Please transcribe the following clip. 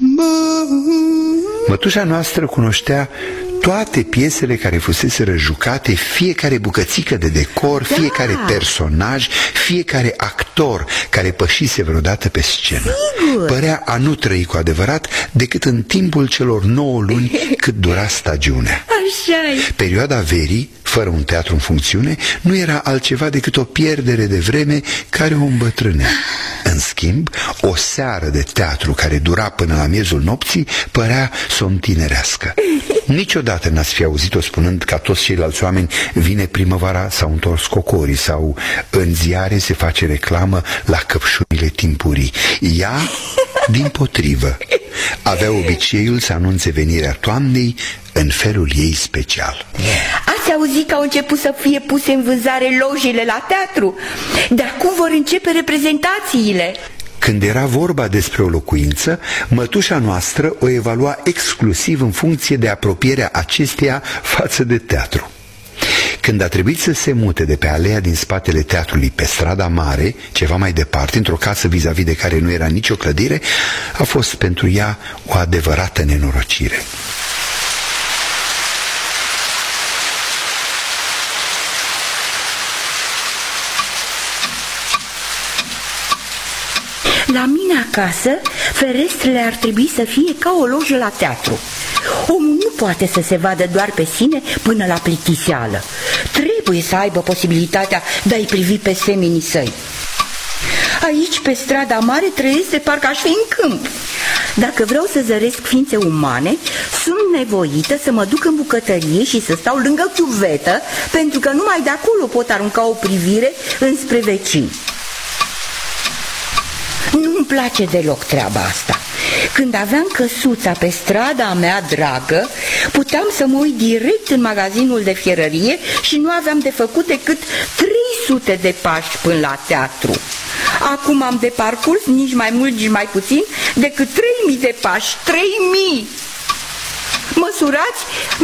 Mătușa noastră cunoștea toate piesele care fuseseră jucate, fiecare bucățică de decor, fiecare personaj, fiecare actor care pășise vreodată pe scenă. Părea a nu trăi cu adevărat decât în timpul celor 9 luni cât dura stagiunea. Așa-i. Perioada verii, fără un teatru în funcțiune, nu era altceva decât o pierdere de vreme care o îmbătrânea. În schimb, o seară de teatru care dura până la miezul nopții părea să o întinerească. Niciodată n-ați fi auzit-o spunând ca toți ceilalți oameni: vine primăvara, s-au întors cocorii, sau în ziare se face reclamă la căpșunile timpurii. Ea, dimpotrivă, avea obiceiul să anunțe venirea toamnei în felul ei special. Ați auzit că au început să fie puse în vânzare lojile la teatru? Dar cum vor începe reprezentațiile? Când era vorba despre o locuință, mătușa noastră o evalua exclusiv în funcție de apropierea acesteia față de teatru. Când a trebuit să se mute de pe alea din spatele teatrului pe strada mare, ceva mai departe, într-o casă vis-a-vis de care nu era nicio clădire, a fost pentru ea o adevărată nenorocire. La mine acasă, ferestrele ar trebui să fie ca o lojă la teatru. Omul nu poate să se vadă doar pe sine până la plictiseală. Trebuie să aibă posibilitatea de a-i privi pe semenii săi. Aici, pe strada mare, trăiesc de parcă aș fi în câmp. Dacă vreau să zăresc ființe umane, sunt nevoită să mă duc în bucătărie și să stau lângă chiuvetă, pentru că numai de acolo pot arunca o privire înspre vecini. Nu-mi place deloc treaba asta. Când aveam căsuța pe strada mea dragă, puteam să mă uit direct în magazinul de fierărie și nu aveam de făcut decât 300 de pași până la teatru. Acum am de parcurs nici mai mult, nici mai puțin decât 3000 de pași. 3000! Măsurați